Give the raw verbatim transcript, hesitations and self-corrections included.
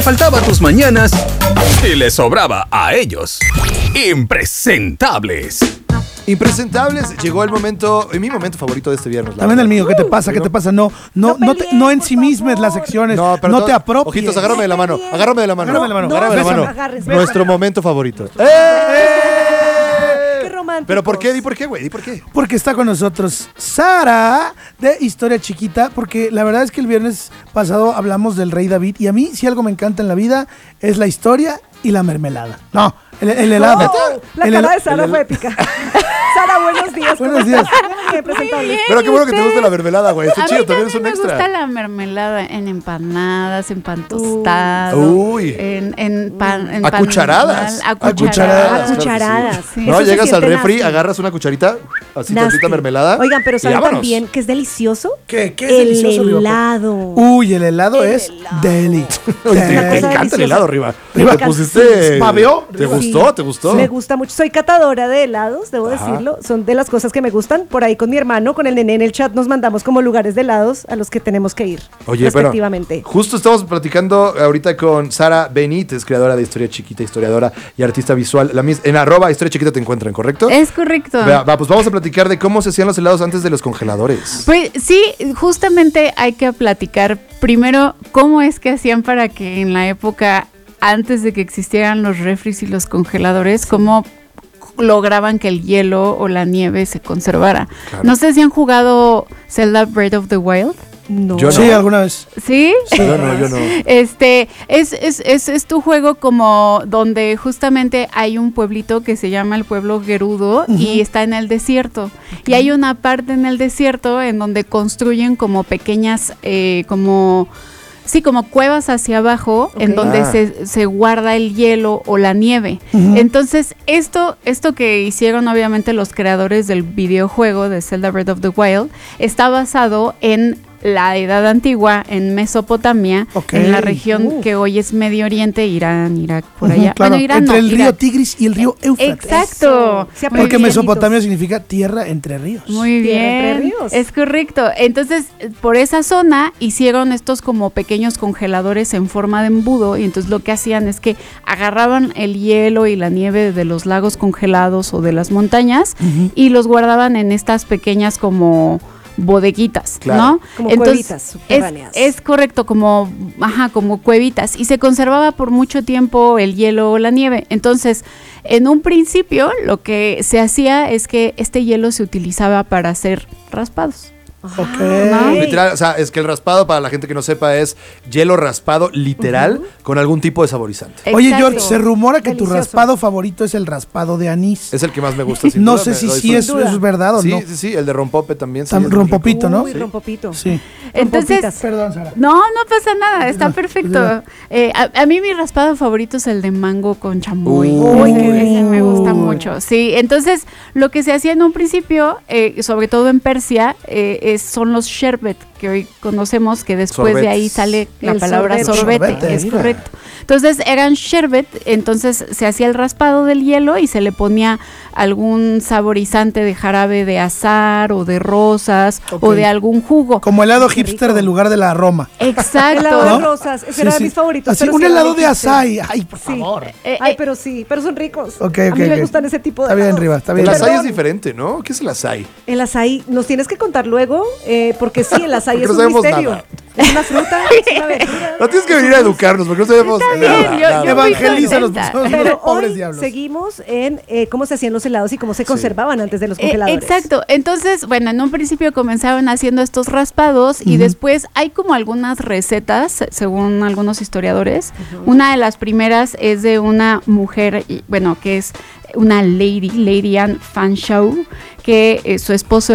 Faltaba a tus mañanas y le sobraba a ellos. Impresentables. Impresentables, llegó el momento, mi momento favorito de este viernes. También el mío, ¿qué te pasa? ¿Qué te pasa? No, no, no, te, no ensimismes las secciones, no, no todo, te apropies. Ojitos, agárrame de la mano, agárrame de la mano. Agárrame de la mano. No, agárrame de la mano. Agárrense. Nuestro momento favorito. ¡Eh! ¡Qué romántico! ¿Pero por qué? ¿Di por qué, güey? ¿Di por qué? Porque está con nosotros Sara, de Historia Chiquita, porque la verdad es que el viernes pasado hablamos del rey David, y a mí, si algo me encanta en la vida, es la historia y la mermelada. No, el, el helado. Oh, la el cara hel- de Sara el- fue épica. Sara, buenos días. ¿cómo Buenos días. estás? Muy bien, presentable. Pero qué bueno que te gusta la mermelada, güey. Está A chido, mí también es un me extra. gusta la mermelada en empanadas, en pan tostado, Uy. en, en pan, en A pan cucharadas. normal, a A cucharadas. A cucharadas. Sí. No, Eso se llegas al siente refri, nasty. agarras una cucharita, así Nasty. tantita mermelada. Oigan, pero y ¿saben vámonos. también que es delicioso? ¿Qué? ¿Qué es el delicioso, Riva? helado. Uy, el helado El es helado. deli. Oye, te, te Deli. encanta el deliciosa. helado, Riva. Me Te encanta. pusiste... ¿Babeó? ¿Te Sí. gustó? ¿Te gustó? Me gusta mucho. Soy catadora de helados, debo Ajá. decirlo. Son de las cosas que me gustan. Por ahí con mi hermano, con el nené en el chat, nos mandamos como lugares de helados a los que tenemos que ir. Oye, pero respectivamente. justo estamos platicando ahorita con Sara Benítez, creadora de Historia Chiquita, historiadora y artista visual. La mis- en arroba Historia Chiquita te encuentran, ¿correcto? Es correcto. Va, va, pues vamos a platicar de cómo se hacían los helados antes de los congeladores. Pues sí, justamente hay que platicar primero cómo es que hacían para que en la época antes de que existieran los refris y los congeladores, cómo lograban que el hielo o la nieve se conservara. Claro. No sé si han jugado Zelda Breath of the Wild. No. Yo no. Sí, alguna vez. ¿Sí? Yo no, yo no. Este, es, es, es, es tu juego como donde justamente hay un pueblito que se llama el pueblo Gerudo y está en el desierto. Y hay una parte en el desierto en donde construyen como pequeñas, eh, como... Sí, como cuevas hacia abajo, Ok. en donde Ah. se, se guarda el hielo o la nieve. Ujú. Entonces, esto, esto que hicieron obviamente los creadores del videojuego de Zelda Breath of the Wild, está basado en la Edad Antigua, en Mesopotamia, Ok. en la región Uh. que hoy es Medio Oriente, Irán, Irak, por Ujú, allá. claro. Bueno, Irán Entre no, el río Irak. Tigris y el río Éufrates. Exacto. Sí, Muy Porque bien. Mesopotamia significa tierra entre ríos. Muy Tierra entre bien, ríos. es correcto. Entonces, eh, por esa zona hicieron estos como pequeños congeladores en forma de embudo y entonces lo que hacían es que agarraban el hielo y la nieve de los lagos congelados o de las montañas Ujú. y los guardaban en estas pequeñas como bodeguitas, Claro. ¿no? Como cuevitas subterráneas. Es, es correcto, como, ajá, como cuevitas. Y se conservaba por mucho tiempo el hielo o la nieve. Entonces, en un principio, lo que se hacía es que este hielo se utilizaba para hacer raspados. Ok. ¿no? Literal, o sea, es que el raspado, para la gente que no sepa, es hielo raspado literal con algún tipo de saborizante. Oye, Exacto. George, se rumora que tu Delicioso. raspado favorito es el raspado de anís. Es el que más me gusta. sin No duda, sé me si doy sí su- es, eso es verdad o Sí, no. sí, sí, el de rompope también. sí, Tam- es muy rompopito, ¿no? Uy, Sí. rompopito. Sí. Entonces, Rompitas. Perdón, Sara. no, no pasa nada, está No, perfecto. no. Eh, a, a mí mi raspado favorito es el de mango con chamoy. Uy, Ese- qué ese me gusta rico. mucho. Sí, entonces lo que se hacía en un principio, eh, sobre todo en Persia, eh, es- son los sherbet, que hoy conocemos, que después de ahí Sorbetes. sale la El palabra sorbete. sorbete, Sorbete, es mira. correcto. Entonces eran sherbet, entonces se hacía el raspado del hielo y se le ponía algún saborizante de jarabe de azahar o de rosas Ok. o de algún jugo. Como helado Qué hipster rico. del lugar de la Roma. Exacto. Helado de ¿No? rosas. Ese Sí, era sí. de mis favoritos. Así, pero un sí era helado de hipster. açaí. Ay, por Sí. favor. Eh, Ay, eh, pero sí, pero son ricos. Ok, a ok, mí me ok. gustan ese tipo de Está bien, helados. Riva, está El bien. açaí Perdón. es diferente, ¿no? ¿Qué es el açaí? El açaí, nos tienes que contar luego, eh, porque sí, el açaí Porque es no un sabemos misterio. nada. Es una fruta, es una verdura. No tienes que venir a educarnos porque no sabemos Está nada. bien, yo- nada. yo muy Evangelízanos, contenta. somos Pero unos pobres hoy diablos. seguimos en eh, cómo se hacían los helados y cómo se conservaban antes de los Eh, congeladores. exacto, entonces, bueno, en un principio comenzaban haciendo estos raspados y después hay como algunas recetas, según algunos historiadores. Una de las primeras es de una mujer, y, bueno, que es una lady, Lady Anne Fanshawe, que eh, su esposo